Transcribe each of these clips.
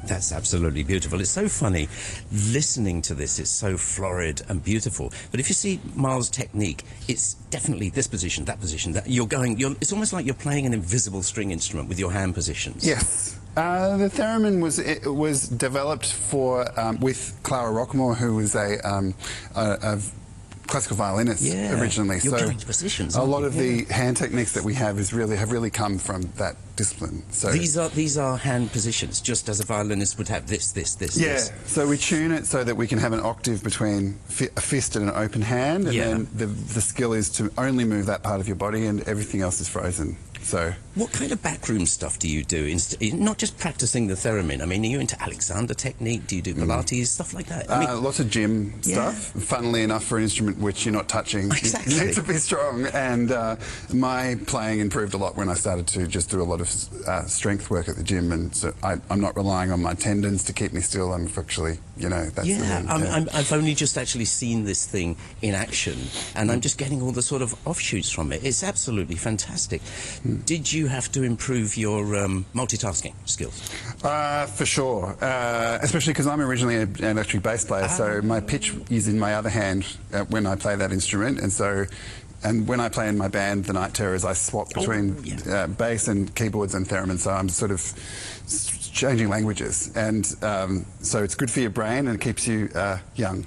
That's absolutely beautiful. It's so funny listening to this. It's so florid and beautiful. But if you see Miles' technique, it's definitely this position, that position. That it's almost like you're playing an invisible string instrument with your hand positions. Yes. The theremin was developed for with Clara Rockmore, who was a classical violinist originally. You're going to positions. A lot of the hand techniques that we have have really come from that discipline. So these are hand positions, just as a violinist would have this. Yeah. So we tune it so that we can have an octave between a fist and an open hand, and then the skill is to only move that part of your body, and everything else is frozen. So, what kind of backroom stuff do you do? Not just practicing the theremin. I mean, are you into Alexander technique? Do you do Pilates, stuff like that? I mean, lots of gym stuff. Funnily enough, for an instrument which you're not touching, exactly. You need to be strong. And my playing improved a lot when I started to just do a lot of strength work at the gym. And so I'm not relying on my tendons to keep me still. I'm actually, that's the thing. I've only just actually seen this thing in action, and I'm just getting all the sort of offshoots from it. It's absolutely fantastic. Did you have to improve your multitasking skills? For sure, especially because I'm originally an electric bass player, so my pitch is in my other hand when I play that instrument, and when I play in my band, the Night Terrors, I swap between bass and keyboards and theremin, so I'm sort of changing languages, and so it's good for your brain and it keeps you young.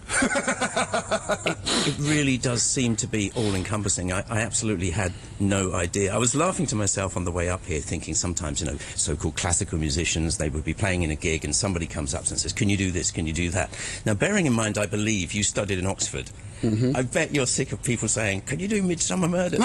It really does seem to be all-encompassing. I absolutely had no idea. I was laughing to myself on the way up here, thinking sometimes, so-called classical musicians, they would be playing in a gig and somebody comes up and says, can you do this, can you do that? Now, bearing in mind, I believe you studied in Oxford. I bet you're sick of people saying, can you do Midsummer Murders?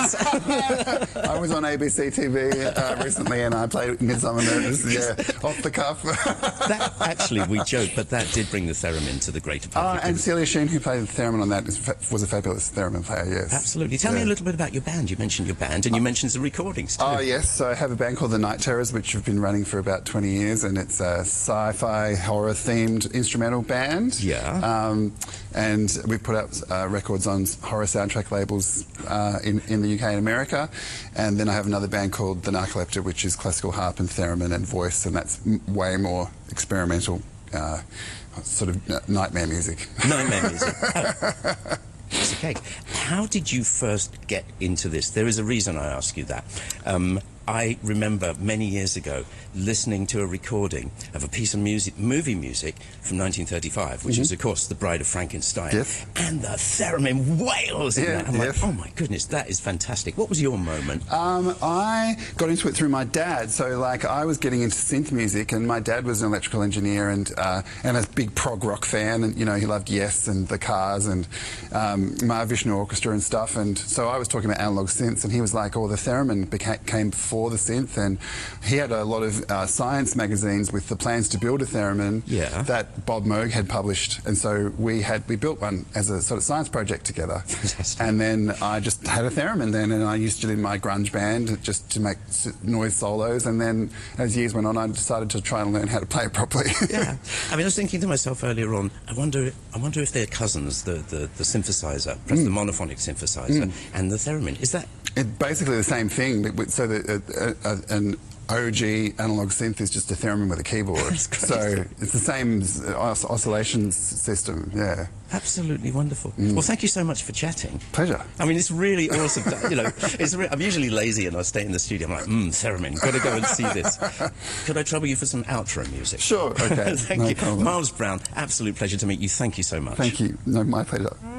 I was on ABC TV recently and I played Midsummer Murders, off the cuff. That, actually, we joke, but that did bring the theremin to the greater public. And Celia Sheen, who played the theremin on that, was a fabulous theremin player, yes. Absolutely. Tell me a little bit about your band. You mentioned your band and you mentioned the recordings too. Oh, yes. So I have a band called the Night Terrors, which have been running for about 20 years, and it's a sci-fi, horror-themed instrumental band. Yeah. And we've put out records on horror soundtrack labels in the UK and America, and then I have another band called the Narcoleptor, which is classical harp and theremin and voice, and that's way more experimental, sort of nightmare music. Nightmare music. It's okay. How did you first get into this? There is a reason I ask you that. I remember many years ago listening to a recording of a piece of movie music from 1935, which was, of course, The Bride of Frankenstein. Yes. And the theremin wails in that. I'm like, oh my goodness, that is fantastic. What was your moment? I got into it through my dad. So, I was getting into synth music, and my dad was an electrical engineer and a big prog rock fan, and, he loved Yes and The Cars and Mahavishnu Orchestra and stuff. And so I was talking about analog synths, and he was like, oh, the theremin came before the synth, and he had a lot of science magazines with the plans to build a theremin that Bob Moog had published, and so we built one as a sort of science project together. Fantastic. And then I just had a theremin then, and I used it in my grunge band just to make noise solos, and then as years went on I decided to try and learn how to play it properly. Yeah. I mean, I was thinking to myself earlier on, I wonder if they're cousins, the synthesizer, perhaps the monophonic synthesizer, and the theremin. Is that... It's basically the same thing, so that an OG analog synth is just a theremin with a keyboard. So it's the same oscillation system, yeah. Absolutely wonderful. Well, thank you so much for chatting. Pleasure. I mean, it's really awesome. I'm usually lazy and I stay in the studio. I'm like, theremin, got to go and see this. Could I trouble you for some outro music? Sure, okay. Thank you. Problem. Miles Brown, absolute pleasure to meet you. Thank you so much. Thank you. No, my pleasure.